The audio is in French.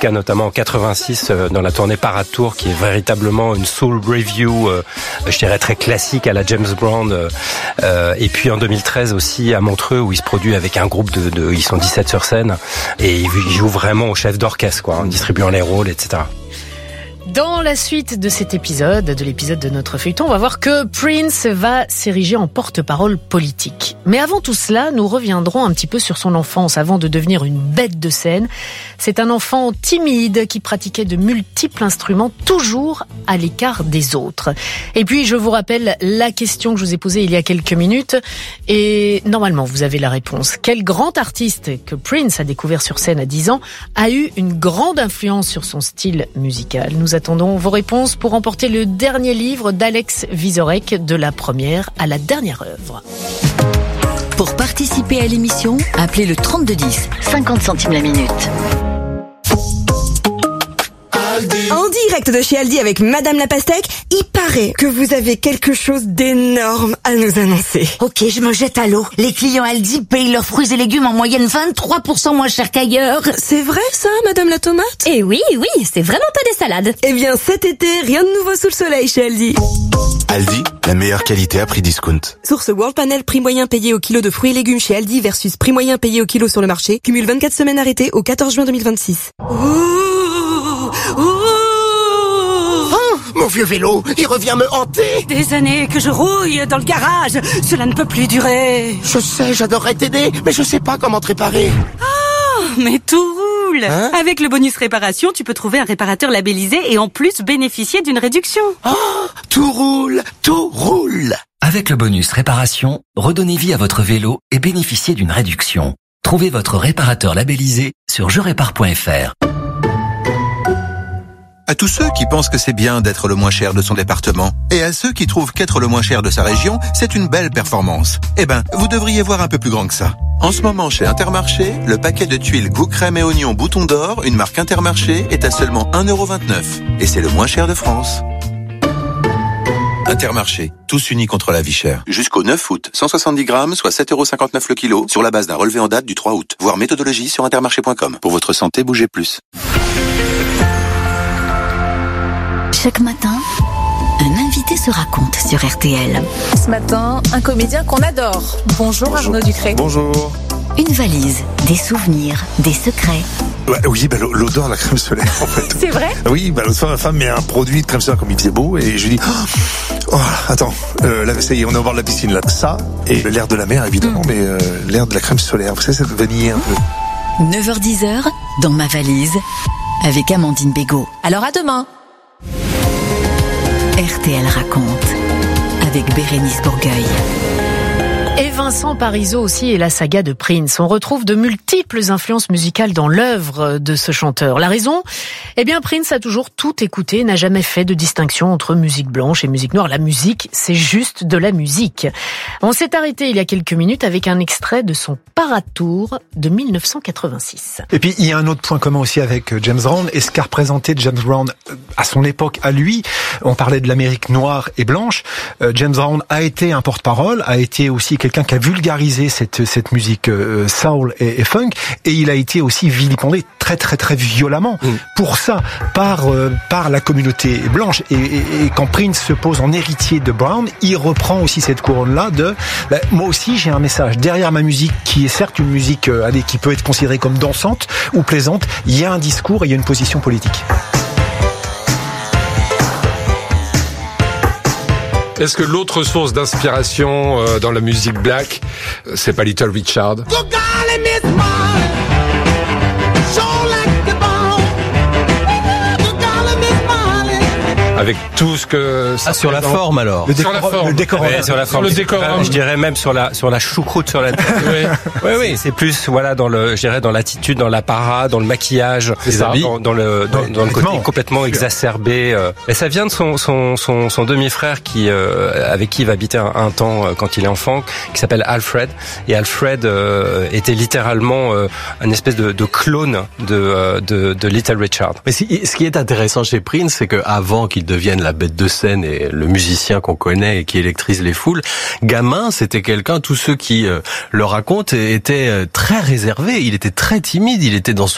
Jessica, notamment en 86, dans la tournée Parade Tour, qui est véritablement une soul review, je dirais très classique à la James Brown. Et puis en 2013 aussi à Montreux, où il se produit avec un groupe ils sont 17 sur scène, et il joue vraiment au chef d'orchestre, quoi, en distribuant les rôles, etc. Dans la suite de cet épisode, de l'épisode de notre feuilleton, on va voir que Prince va s'ériger en porte-parole politique. Mais avant tout cela, nous reviendrons un petit peu sur son enfance avant de devenir une bête de scène. C'est un enfant timide qui pratiquait de multiples instruments, toujours à l'écart des autres. Et puis, je vous rappelle la question que je vous ai posée il y a quelques minutes. Et normalement, vous avez la réponse. Quel grand artiste que Prince a découvert sur scène à 10 ans a eu une grande influence sur son style musical? Nous attendons vos réponses pour remporter le dernier livre d'Alex Vizorek, de la première à la dernière œuvre. Pour participer à l'émission, appelez le 3210, 50 centimes la minute. En direct de chez Aldi avec Madame la Pastèque, il paraît que vous avez quelque chose d'énorme à nous annoncer. Ok, je me jette à l'eau. Les clients Aldi payent leurs fruits et légumes en moyenne 23% moins cher qu'ailleurs. C'est vrai ça, Madame la Tomate? Eh oui, c'est vraiment pas des salades. Eh bien cet été, rien de nouveau sous le soleil chez Aldi. Aldi, la meilleure qualité à prix discount. Source World Panel, prix moyen payé au kilo de fruits et légumes chez Aldi versus prix moyen payé au kilo sur le marché. Cumule 24 semaines arrêtées au 14 juin 2026. Mon vieux vélo, il revient me hanter. Des années que je rouille dans le garage. Cela ne peut plus durer. Je sais, j'adorerais t'aider, mais je sais pas comment te réparer. Oh, mais tout roule. Avec le bonus réparation, tu peux trouver un réparateur labellisé et en plus bénéficier d'une réduction. Oh, tout roule, tout roule. Avec le bonus réparation, redonnez vie à votre vélo et bénéficiez d'une réduction. Trouvez votre réparateur labellisé sur jerépare.fr. À tous ceux qui pensent que c'est bien d'être le moins cher de son département, et à ceux qui trouvent qu'être le moins cher de sa région, c'est une belle performance. Eh ben, vous devriez voir un peu plus grand que ça. En ce moment, chez Intermarché, le paquet de tuiles goût crème et oignon bouton d'or, une marque Intermarché, est à seulement 1,29€. Et c'est le moins cher de France. Intermarché, tous unis contre la vie chère. Jusqu'au 9 août, 170 grammes, soit 7,59€ le kilo, sur la base d'un relevé en date du 3 août. Voir méthodologie sur intermarché.com. Pour votre santé, bougez plus. Chaque matin, un invité se raconte sur RTL. Ce matin, un comédien qu'on adore. Bonjour Arnaud Ducré. Bonjour. Une valise, des souvenirs, des secrets. Ouais, oui, l'odeur de la crème solaire, en fait. C'est vrai? Oui, l'autre fois, ma femme met un produit de crème solaire comme il faisait beau, et je lui dis, attends, là, ça y est, on est au bord de la piscine, là. Ça, et l'air de la mer, évidemment, mais l'air de la crème solaire. Vous savez, cette vanille un peu. 9h-10h, dans ma valise, avec Amandine Bégaud. Alors à demain. RTL raconte, avec Bérénice Bourgueil. Et Vincent Parisot aussi et la saga de Prince. On retrouve de multiples influences musicales dans l'œuvre de ce chanteur. La raison? Eh bien, Prince a toujours tout écouté, n'a jamais fait de distinction entre musique blanche et musique noire. La musique, c'est juste de la musique. On s'est arrêté il y a quelques minutes avec un extrait de son Parade Tour de 1986. Et puis, il y a un autre point commun aussi avec James Brown et ce qu'a représenté James Brown à son époque, à lui. On parlait de l'Amérique noire et blanche. James Brown a été un porte-parole, a été aussi quelqu'un qui a vulgarisé cette musique soul et funk, et il a été aussi vilipendé très très très violemment pour ça par la communauté blanche. Et quand Prince se pose en héritier de Brown, il reprend aussi cette couronne-là de moi aussi j'ai un message derrière ma musique, qui est certes une musique qui peut être considérée comme dansante ou plaisante. Il y a un discours et il y a une position politique. Est-ce que l'autre source d'inspiration dans la musique black, c'est pas Little Richard? Avec tout ce que ça sur la forme alors. Le décor. Sur la forme. Sur le décor. Je dirais même sur la choucroute sur la tête. Oui. C'est plus dans l'attitude, dans l'apparat, dans le maquillage, dans le côté complètement exacerbé. Et ça vient de son demi-frère avec qui il va habiter un temps quand il est enfant, qui s'appelle Alfred. Et Alfred était littéralement un espèce de clone de Little Richard. Mais ce qui est intéressant chez Prince, c'est que avant qu'il devienne la bête de scène et le musicien qu'on connaît et qui électrise les foules, gamin, c'était quelqu'un, tous ceux qui le racontent, étaient très réservés. Il était très timide, il était dans